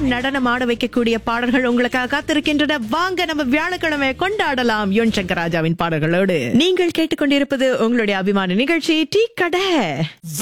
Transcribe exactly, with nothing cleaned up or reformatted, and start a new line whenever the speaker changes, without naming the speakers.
நடனம் ஆட வைக்கக்கூடிய பாடல்கள் உங்களுக்காக காத்திருக்கின்றன. வாங்க நம்ம வியாழக்கிழமை கொண்டாடலாம் யுவன் சங்கர் ராஜாவின் பாடல்களோடு. நீங்கள் கேட்டுக்கொண்டிருப்பது உங்களுடைய அபிமான நிகழ்ச்சி டீ கடை.